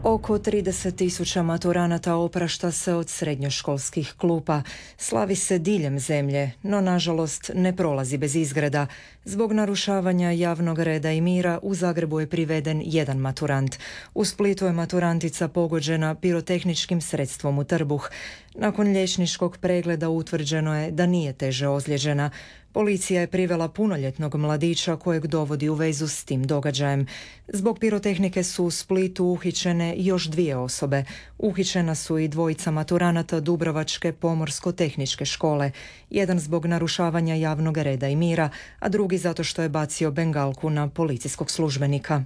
Oko 30.000 maturanata oprašta se od srednjoškolskih klupa. Slavi se diljem zemlje, no nažalost ne prolazi bez izgreda. Zbog narušavanja javnog reda i mira u Zagrebu je priveden jedan maturant. U Splitu je maturantica pogođena pirotehničkim sredstvom u trbuh. Nakon liječničkog pregleda utvrđeno je da nije teže ozlijeđena. Policija je privela punoljetnog mladića kojeg dovodi u vezu s tim događajem. Zbog pirotehnike su u Splitu uhićene još 2 osobe. Uhićena su i 2 maturanata Dubrovačke pomorsko-tehničke škole. Jedan zbog narušavanja javnog reda i mira, a drugi zato što je bacio bengalku na policijskog službenika.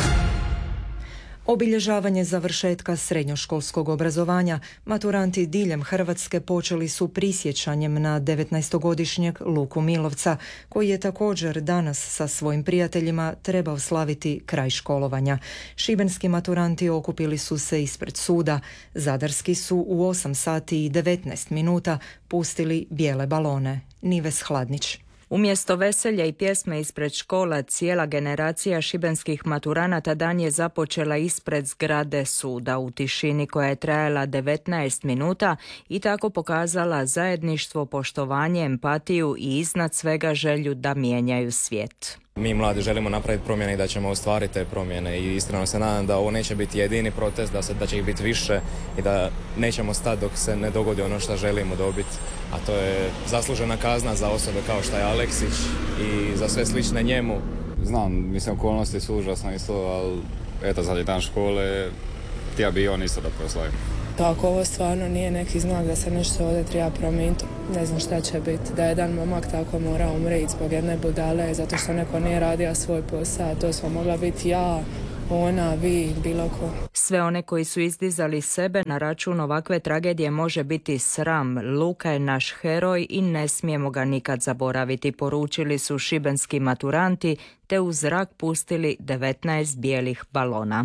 Obilježavanje završetka srednjoškolskog obrazovanja maturanti diljem Hrvatske počeli su prisjećanjem na 19-godišnjeg Luku Milovca, koji je također danas sa svojim prijateljima trebao slaviti kraj školovanja. Šibenski maturanti okupili su se ispred suda. Zadarski su u 8 sati i 19 minuta pustili bijele balone. Nives Hladnić. Umjesto veselja i pjesme ispred škola, cijela generacija šibenskih maturanata dan je započela ispred zgrade suda u tišini koja je trajala 19 minuta i tako pokazala zajedništvo, poštovanje, empatiju i iznad svega želju da mijenjaju svijet. Mi mladi želimo napraviti promjene i da ćemo ostvariti te promjene i iskreno se nadam da ovo neće biti jedini protest, da će ih biti više i da nećemo stati dok se ne dogodi ono što želimo dobiti, a to je zaslužena kazna za osobe kao što je Aleksić i za sve slične njemu. Znam, mislim, okolnosti su užasno isto, ali eto, zadnji dan škole, htio bi i on isto da proslavim. Ako ovo stvarno nije neki znak da se nešto ovdje treba promijeniti, ne znam šta će biti. Da je jedan momak tako mora umriti zbog jedne budale, zato što neko nije radio svoj posao. To smo mogla biti ja, ona, vi, bilo ko. Sve one koji su izdizali sebe na račun ovakve tragedije može biti sram. Luka je naš heroj i ne smijemo ga nikad zaboraviti, poručili su šibenski maturanti, te u zrak pustili 19 bijelih balona.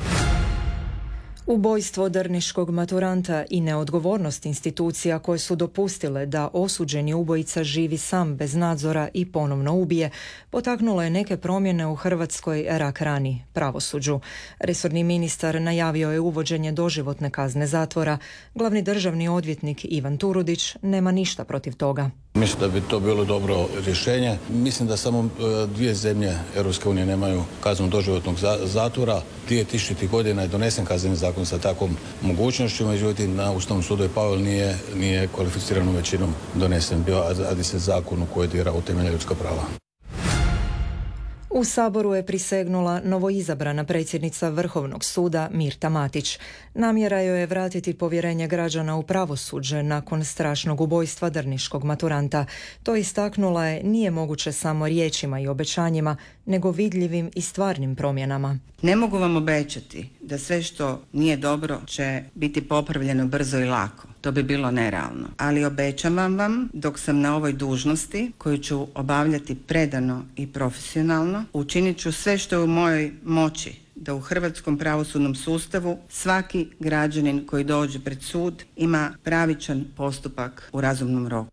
Ubojstvo drniškog maturanta i neodgovornost institucija koje su dopustile da osuđeni ubojica živi sam bez nadzora i ponovno ubije, potaknulo je neke promjene u hrvatskoj rak rani, pravosuđu. Resorni ministar najavio je uvođenje doživotne kazne zatvora. Glavni državni odvjetnik Ivan Turudić nema ništa protiv toga. Mislim da bi to bilo dobro rješenje. Mislim da samo 2 zemlje Europske unije nemaju kaznu doživotnog zatvora. 2000. godina je donesen kazneni zakon sa takvom mogućnošću, međutim na Ustavnom sudu je Pavel nije kvalificiranom većinom donesen. Radi se zakonu koji dira u temeljna ljudska prava. U Saboru je prisegnula novoizabrana predsjednica Vrhovnog suda Mirta Matić. Namjera joj je vratiti povjerenje građana u pravosuđe nakon strašnog ubojstva drniškog maturanta. To istaknula je nije moguće samo riječima i obećanjima, nego vidljivim i stvarnim promjenama. Ne mogu vam obećati da sve što nije dobro će biti popravljeno brzo i lako. To bi bilo nerealno. Ali obećavam vam, dok sam na ovoj dužnosti, koju ću obavljati predano i profesionalno, učinit ću sve što je u mojoj moći da u hrvatskom pravosudnom sustavu svaki građanin koji dođe pred sud ima pravičan postupak u razumnom roku.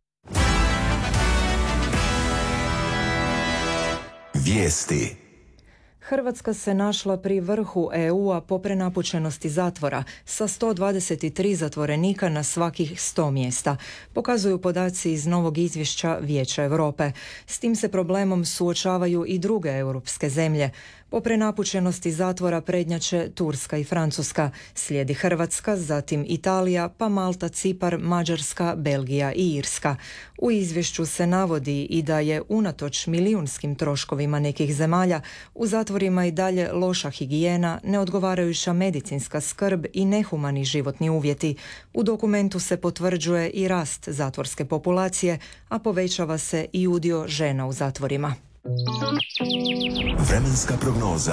Vijesti. Hrvatska se našla pri vrhu EU-a po prenapučenosti zatvora sa 123 zatvorenika na svakih 100 mjesta, pokazuju podaci iz novog izvješća Vijeća Europe. S tim se problemom suočavaju i druge europske zemlje. Po prenapučenosti zatvora prednjače Turska i Francuska, slijedi Hrvatska, zatim Italija, pa Malta, Cipar, Mađarska, Belgija i Irska. U izvješću se navodi i da je unatoč milijunskim troškovima nekih zemalja u zatvorima i dalje loša higijena, neodgovarajuća medicinska skrb i nehumani životni uvjeti. U dokumentu se potvrđuje i rast zatvorske populacije, a povećava se i udio žena u zatvorima. Vremenska prognoza.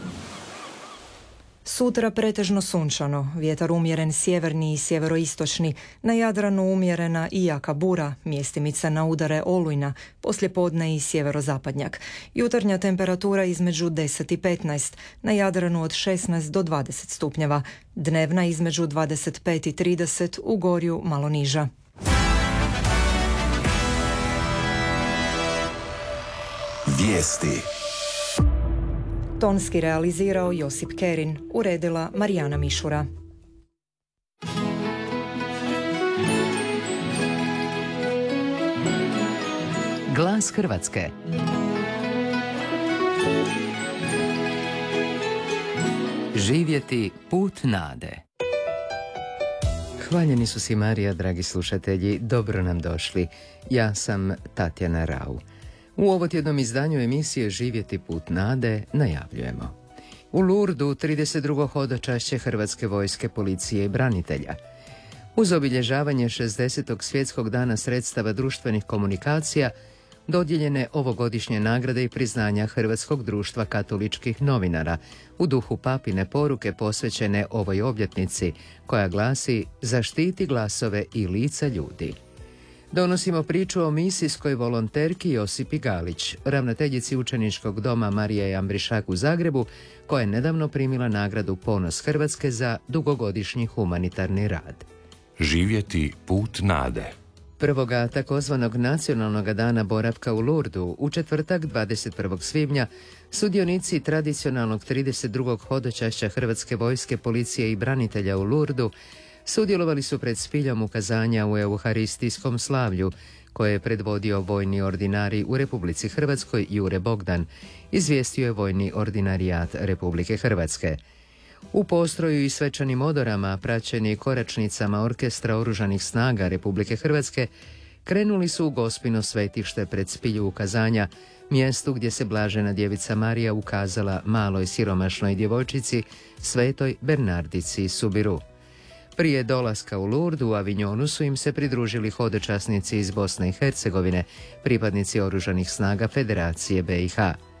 Sutra pretežno sunčano, vjetar umjeren sjeverni i sjeveroistočni, na Jadranu umjerena i jaka bura, mjestimice na udare olujna, poslijepodne i sjeverozapadnjak. Jutarnja temperatura između 10 i 15, na Jadranu od 16 do 20 stupnjeva, dnevna između 25 i 30, u Gorju malo niža. Vijesti. Tonski realizirao Josip Kerin, uredila Marijana Mišura. Glas Hrvatske. Živjeti put nade. Hvaljeni su si Marija, dragi slušatelji, dobro nam došli. Ja sam Tatjana Rau. U ovotjednom izdanju emisije Živjeti put nade najavljujemo. U Lurdu 32. hodočašće Hrvatske vojske, policije i branitelja. Uz obilježavanje 60. svjetskog dana sredstava društvenih komunikacija dodijeljene ovogodišnje nagrade i priznanja Hrvatskog društva katoličkih novinara u duhu papine poruke posvećene ovoj obljetnici koja glasi zaštiti glasove i lica ljudi. Donosimo priču o misijskoj volonterki Josipi Galić, ravnateljici učeničkog doma Marije Jambrišak u Zagrebu, koja je nedavno primila nagradu Ponos Hrvatske za dugogodišnji humanitarni rad. Živjeti put nade. Prvoga takozvanog nacionalnog dana boravka u Lurdu u četvrtak 21. svibnja sudionici tradicionalnog 32. hodočašća Hrvatske vojske, policije i branitelja u Lurdu sudjelovali su pred spiljom ukazanja u euharistijskom slavlju koje je predvodio vojni ordinarij u Republici Hrvatskoj Jure Bogdan, izvijestio je vojni ordinarijat Republike Hrvatske. U postroju i svečanim odorama, praćeni koračnicama Orkestra Oružanih snaga Republike Hrvatske, krenuli su u Gospino svetište pred spilju ukazanja, mjestu gdje se Blažena djevica Marija ukazala maloj siromašnoj djevojčici, svetoj Bernardici Subiru. Prije dolaska u Lurdu u Avignonu su im se pridružili hodočasnici iz Bosne i Hercegovine, pripadnici Oružanih snaga Federacije BiH.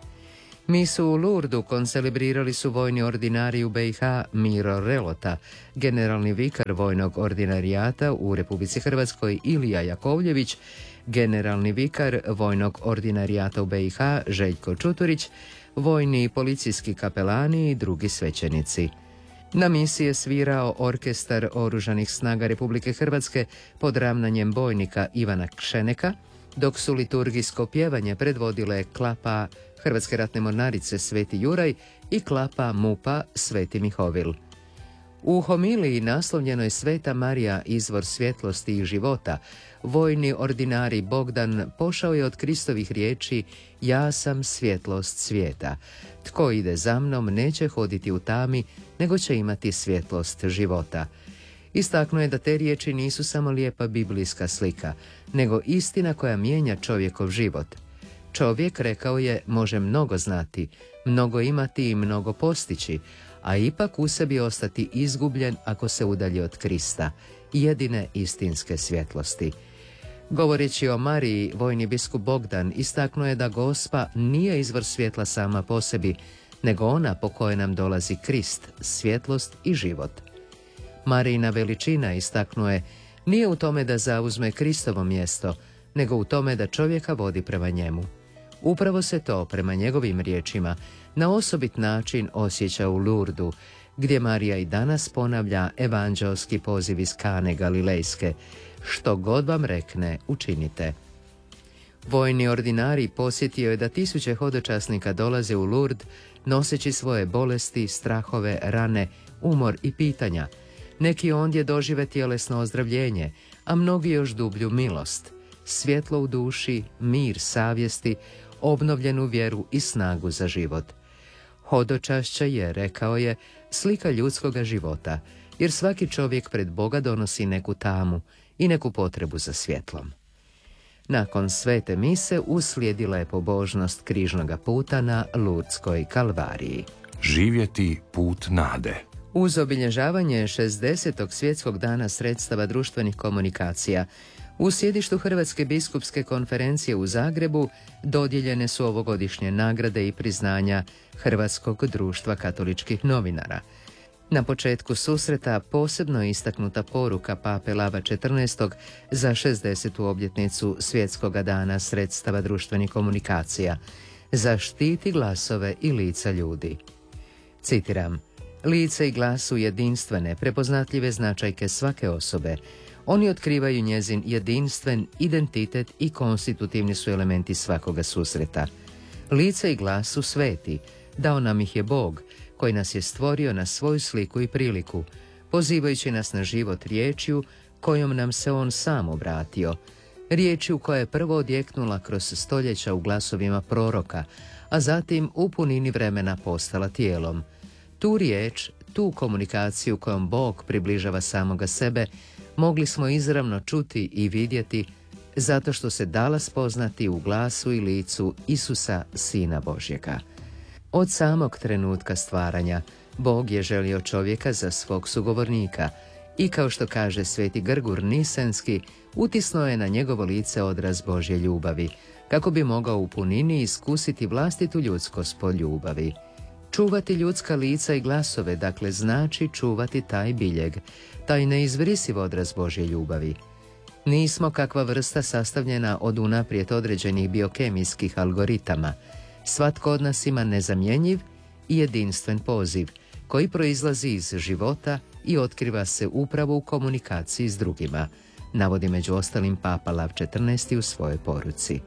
Misu u Lurdu koncelebrirali su vojni ordinarij u BiH Miro Relota, generalni vikar vojnog ordinarijata u Republici Hrvatskoj Ilija Jakovljević, generalni vikar vojnog ordinarijata u BiH Željko Čuturić, vojni i policijski kapelani i drugi svećenici. Na misi je svirao Orkestar Oružanih snaga Republike Hrvatske pod ravnanjem bojnika Ivana Kšeneka, dok su liturgijsko pjevanje predvodile klapa Hrvatske ratne mornarice Sveti Juraj i klapa MUP-a Sveti Mihovil. U homiliji naslovljenoj Sveta Marija, izvor svjetlosti i života, vojni ordinarij Bogdan pošao je od Kristovih riječi ja sam svjetlost svijeta. Tko ide za mnom neće hoditi u tami, nego će imati svjetlost života. Istaknuo je da te riječi nisu samo lijepa biblijska slika, nego istina koja mijenja čovjekov život. Čovjek, rekao je, može mnogo znati, mnogo imati i mnogo postići, a ipak u sebi ostati izgubljen ako se udalji od Krista, jedine istinske svjetlosti. Govoreći o Mariji, vojni biskup Bogdan istaknuo je da Gospa nije izvor svjetla sama po sebi, nego ona po kojoj nam dolazi Krist, svjetlost i život. Marijina veličina, istaknuo je, nije u tome da zauzme Kristovo mjesto, nego u tome da čovjeka vodi prema njemu. Upravo se to, prema njegovim riječima, na osobit način osjeća u Lurdu, gdje Marija i danas ponavlja evanđelski poziv iz Kane Galilejske: što god vam rekne, učinite. Vojni ordinarij posjetio je da tisuće hodočasnika dolaze u Lurd noseći svoje bolesti, strahove, rane, umor i pitanja. Neki ondje dožive tjelesno ozdravljenje, a mnogi još dublju milost, svjetlo u duši, mir savjesti, obnovljenu vjeru i snagu za život. Hodočašće je, rekao je, slika ljudskoga života, jer svaki čovjek pred Boga donosi neku tamu i neku potrebu za svjetlom. Nakon svete mise uslijedila je pobožnost križnoga puta na Lurdskoj kalvariji. Živjeti put nade. Uz obilježavanje 60. svjetskog dana sredstava društvenih komunikacija, u sjedištu Hrvatske biskupske konferencije u Zagrebu dodijeljene su ovogodišnje nagrade i priznanja Hrvatskog društva katoličkih novinara. Na početku susreta posebno je istaknuta poruka pape Lava XIV za 60. obljetnicu svjetskoga dana sredstava društvenih komunikacija: zaštiti glasove i lica ljudi. Citiram: lice i glas su jedinstvene, prepoznatljive značajke svake osobe. Oni otkrivaju njezin jedinstven identitet i konstitutivni su elementi svakoga susreta. Lice i glas su sveti, Dao nam ih je Bog, koji nas je stvorio na svoju sliku i priliku, pozivajući nas na život riječju kojom nam se on sam obratio, riječju koja je prvo odjeknula kroz stoljeća u glasovima proroka, a zatim u punini vremena postala tijelom. Tu riječ, tu komunikaciju kojom Bog približava samoga sebe, mogli smo izravno čuti i vidjeti zato što se dala spoznati u glasu i licu Isusa, Sina Božjega. Od samog trenutka stvaranja, Bog je želio čovjeka za svog sugovornika i, kao što kaže sveti Grgur Nisenski, utisnuo je na njegovo lice odraz Božje ljubavi, kako bi mogao u punini iskusiti vlastitu ljudskost po ljubavi. Čuvati ljudska lica i glasove, dakle, znači čuvati taj biljeg, taj neizbrisiv odraz Božje ljubavi. Nismo kakva vrsta sastavljena od unaprijed određenih biokemijskih algoritama. Svatko od nas ima nezamjenjiv i jedinstven poziv, koji proizlazi iz života i otkriva se upravo u komunikaciji s drugima, navodi među ostalim Papa Lav XIV u svojoj poruci.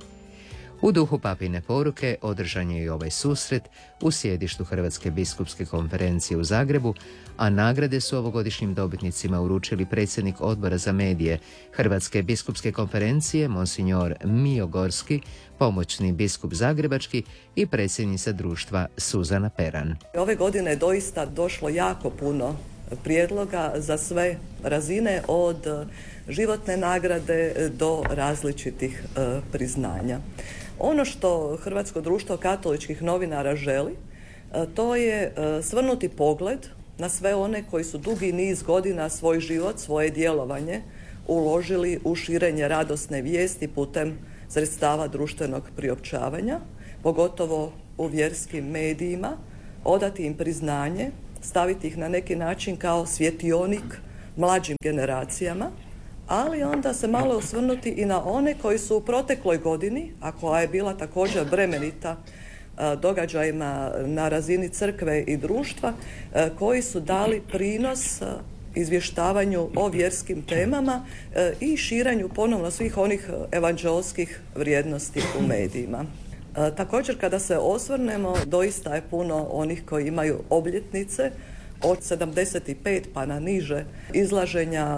U duhu papine poruke održan je i ovaj susret u sjedištu Hrvatske biskupske konferencije u Zagrebu, a nagrade su ovogodišnjim dobitnicima uručili predsjednik Odbora za medije Hrvatske biskupske konferencije, monsignor Mijo Gorski, pomoćni biskup zagrebački i predsjednica društva Suzana Peran. Ove godine je doista došlo jako puno prijedloga za sve razine, od životne nagrade do različitih priznanja. Ono što Hrvatsko društvo katoličkih novinara želi, to je svrnuti pogled na sve one koji su dugi niz godina svoj život, svoje djelovanje uložili u širenje radosne vijesti putem sredstava društvenog priopćavanja, pogotovo u vjerskim medijima, odati im priznanje, staviti ih na neki način kao svjetionik mlađim generacijama, ali onda se malo osvrnuti i na one koji su u protekloj godini, a koja je bila također bremenita događajima na razini crkve i društva, koji su dali prinos izvještavanju o vjerskim temama i širenju ponovno svih onih evanđeoskih vrijednosti u medijima. Također, kada se osvrnemo, doista je puno onih koji imaju obljetnice od 75 pa na niže izlaženja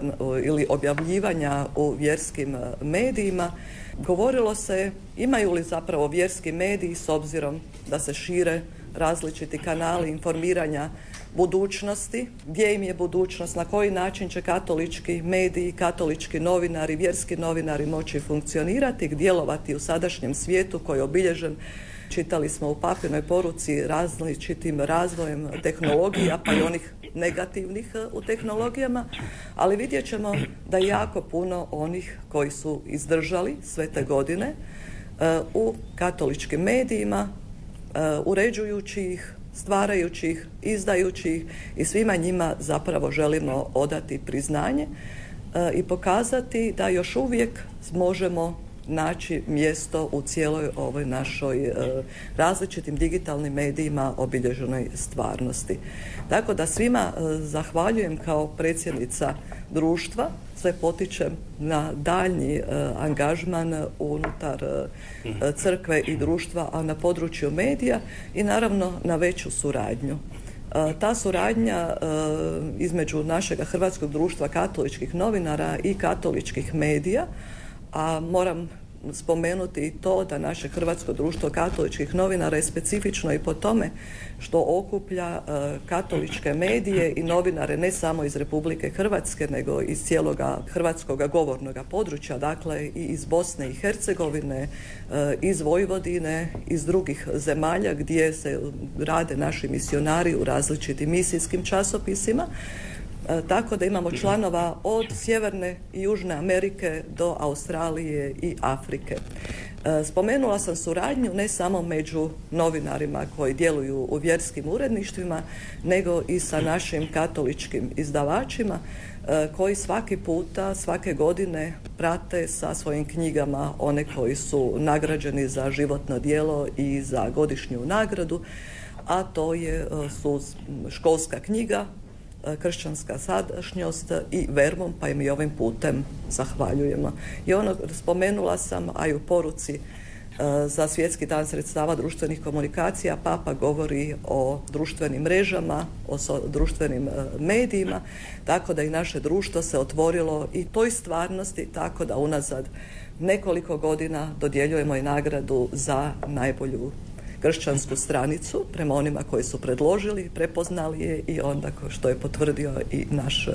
ili objavljivanja u vjerskim medijima. Govorilo se imaju li zapravo vjerski mediji, s obzirom da se šire različiti kanali informiranja budućnosti, gdje im je budućnost, na koji način će katolički mediji, katolički novinari, vjerski novinari moći funkcionirati, djelovati u sadašnjem svijetu koji je obilježen, čitali smo u papinoj poruci, različitim razvojem tehnologija, pa i onih negativnih u tehnologijama, ali vidjet ćemo da je jako puno onih koji su izdržali sve te godine u katoličkim medijima, uređujući ih, stvarajući ih, izdajući ih, i svima njima zapravo želimo odati priznanje i pokazati da još uvijek možemo naći mjesto u cijeloj ovoj našoj različitim digitalnim medijima obilježenoj stvarnosti. Tako da svima zahvaljujem kao predsjednica društva, sve potičem na daljnji angažman unutar crkve i društva, a na području medija i naravno na veću suradnju. Ta suradnja između našega Hrvatskog društva katoličkih novinara i katoličkih medija, a moram spomenuti i to da naše Hrvatsko društvo katoličkih novinara je specifično i po tome što okuplja katoličke medije i novinare ne samo iz Republike Hrvatske, nego iz cijeloga hrvatskoga govornoga područja, dakle i iz Bosne i Hercegovine, iz Vojvodine, iz drugih zemalja gdje se rade naši misionari u različitim misijskim časopisima. Tako da imamo članova od Sjeverne i Južne Amerike do Australije i Afrike. Spomenula sam suradnju ne samo među novinarima koji djeluju u vjerskim uredništvima, nego i sa našim katoličkim izdavačima koji svaki puta, svake godine prate sa svojim knjigama one koji su nagrađeni za životno djelo i za godišnju nagradu, a to su školska knjiga, Kršćanska sadašnjost i Verbum, pa im i ovim putem zahvaljujemo. I ono spomenula sam, a i u poruci za Svjetski dan sredstava društvenih komunikacija Papa govori o društvenim mrežama, o društvenim medijima, tako da i naše društvo se otvorilo i toj stvarnosti, tako da unazad nekoliko godina dodjeljujemo i nagradu za najbolju kršćansku stranicu prema onima koji su predložili, prepoznali je i onda što je potvrdio i naš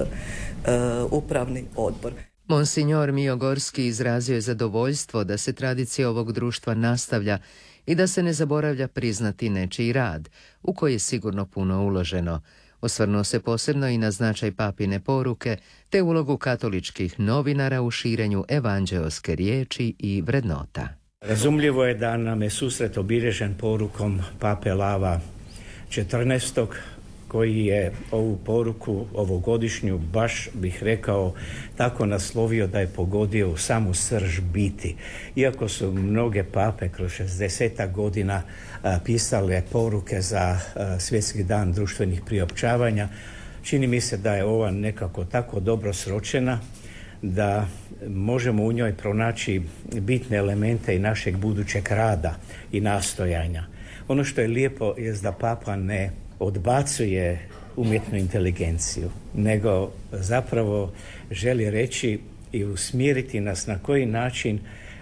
upravni odbor. Monsignor Mio Gorski izrazio je zadovoljstvo da se tradicija ovog društva nastavlja i da se ne zaboravlja priznati nečiji rad, u koji je sigurno puno uloženo. Osvrnuo se posebno i na značaj papine poruke, te ulogu katoličkih novinara u širenju evanđeoske riječi i vrednota. Razumljivo je da nam je susret obilježen porukom pape Lava XIV, koji je ovu poruku ovogodišnju, baš bih rekao, tako naslovio da je pogodio u samu srž biti. Iako su mnoge pape kroz 60 godina pisale poruke za Svjetski dan društvenih priopćavanja, čini mi se da je ova nekako tako dobro sročena da možemo u njoj pronaći bitne elemente i našeg budućeg rada i nastojanja. Ono što je lijepo je da papa ne odbacuje umjetnu inteligenciju, nego zapravo želi reći i usmjeriti nas na koji način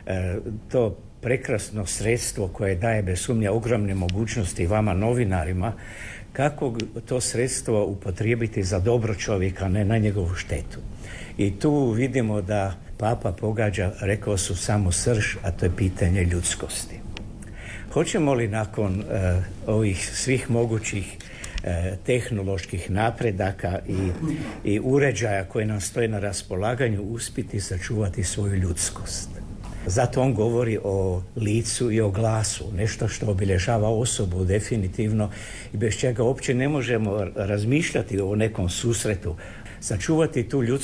to prekrasno sredstvo koje daje bez sumnja ogromne mogućnosti vama novinarima, kako to sredstvo upotrijebiti za dobro čovjeka, ne na njegovu štetu. I tu vidimo da papa pogađa, rekao su, samo srž, a to je pitanje ljudskosti. Hoćemo li nakon ovih svih mogućih tehnoloških napredaka i uređaja koje nam stoje na raspolaganju uspjeti sačuvati svoju ljudskost? Zato on govori o licu i o glasu, nešto što obilježava osobu definitivno i bez čega uopće ne možemo razmišljati o nekom susretu. Sačuvati tu ljudsku